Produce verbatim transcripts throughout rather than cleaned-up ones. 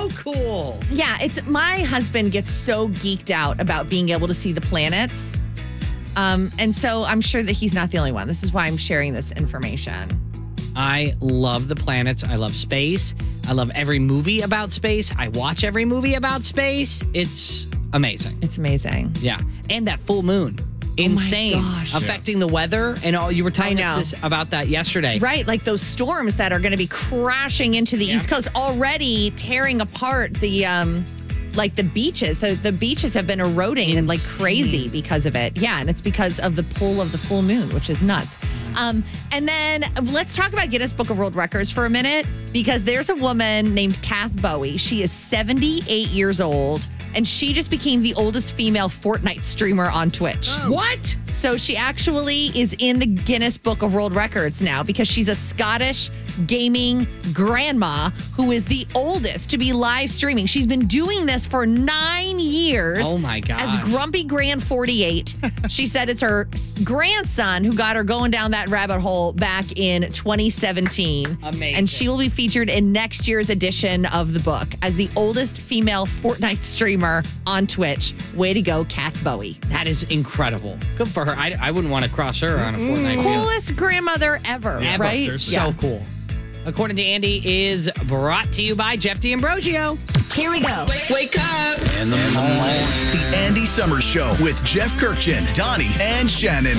so cool. Yeah, it's my husband gets so geeked out about being able to see the planets. Um, and so I'm sure that he's not the only one. This is why I'm sharing this information. I love the planets. I love space. I love every movie about space. I watch every movie about space. It's amazing. It's amazing. Yeah. And that full moon. Insane. Oh my gosh. Affecting the weather. And all you were telling us this, about that yesterday. Right. Like those storms that are going to be crashing into the Yeah. East Coast, already tearing apart the, um, like the beaches. The, the beaches have been eroding and like crazy because of it. Yeah. And it's because of the pull of the full moon, which is nuts. Um, and then let's talk about Guinness Book of World Records for a minute, because there's a woman named Kath Bowie. She is seventy-eight years old. And she just became the oldest female Fortnite streamer on Twitch. Oh. What? So she actually is in the Guinness Book of World Records now because she's a Scottish gaming grandma who is the oldest to be live streaming. She's been doing this for nine years. Oh my gosh. As Grumpy Grand forty-eight. She said it's her grandson who got her going down that rabbit hole back in twenty seventeen. Amazing. And she will be featured in next year's edition of the book as the oldest female Fortnite streamer on Twitch. Way to go, Kath Bowie. That is incredible. Good for her. I, I wouldn't want to cross her on a Fortnite field. Coolest grandmother ever, Ever. right? They're so cool. According to Andy, is brought to you by Jeff D'Ambrosio. Here we go. Wake up. In the morning. The Andy Summers Show with Jeff Kirkchin, Donnie, and Shannon.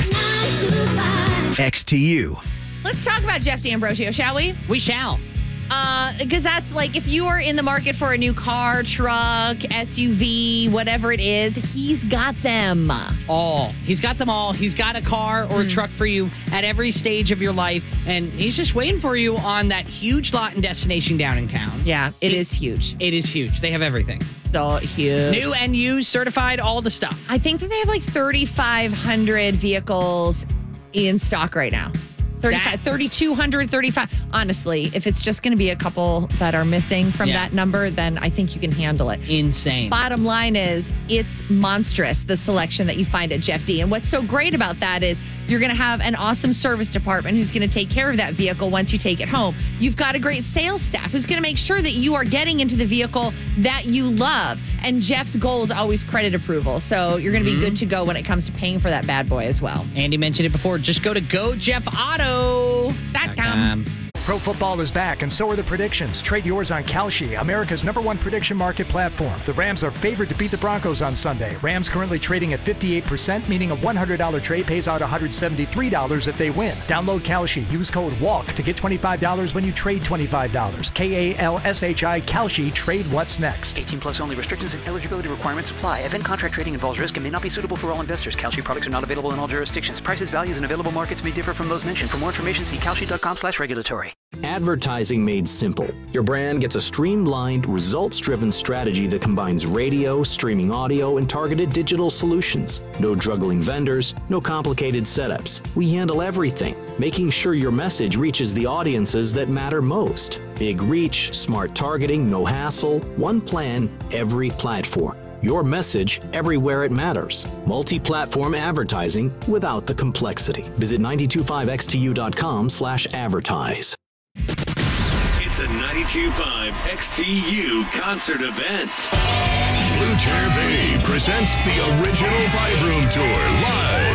X T U. Let's talk about Jeff D'Ambrosio, shall we? We shall. Because uh, that's like, if you are in the market for a new car, truck, S U V, whatever it is, he's got them. All. He's got them all. He's got a car or a truck for you at every stage of your life. And he's just waiting for you on that huge lot and destination down in town. Yeah, it is huge. It is huge. They have everything. So huge. New and used, certified, all the stuff. I think that they have like thirty-five hundred vehicles in stock right now. thirty-five, thirty-two hundred, thirty-five. Honestly, if it's just going to be a couple that are missing from Yeah. that number, then I think you can handle it. Insane. Bottom line is, it's monstrous, the selection that you find at Jeff D. And what's so great about that is you're going to have an awesome service department who's going to take care of that vehicle once you take it home. You've got a great sales staff who's going to make sure that you are getting into the vehicle that you love. And Jeff's goal is always credit approval. So you're going to be good to go when it comes to paying for that bad boy as well. Andy mentioned it before. Just go to go jeff auto dot com. Pro football is back, and so are the predictions. Trade yours on Kalshi, America's number one prediction market platform. The Rams are favored to beat the Broncos on Sunday. Rams currently trading at fifty-eight percent, meaning a one hundred dollars trade pays out one hundred seventy-three dollars if they win. Download Kalshi. Use code WALK to get twenty-five dollars when you trade twenty-five dollars. K A L S H I, Kalshi. Trade what's next. eighteen plus only. Restrictions and eligibility requirements apply. Event contract trading involves risk and may not be suitable for all investors. Kalshi products are not available in all jurisdictions. Prices, values, and available markets may differ from those mentioned. For more information, see kalshi.com slash regulatory. Advertising made simple. Your brand gets a streamlined, results-driven strategy that combines radio, streaming audio, and targeted digital solutions. No juggling vendors, no complicated setups. We handle everything, making sure your message reaches the audiences that matter most. Big reach, smart targeting, no hassle, one plan, every platform. Your message everywhere it matters. Multi-platform advertising without the complexity. Visit nine two five x t u dot com slash advertise. It's a ninety-two point five X T U concert event. Blue Chair Bay presents the original Vibe Room Tour live.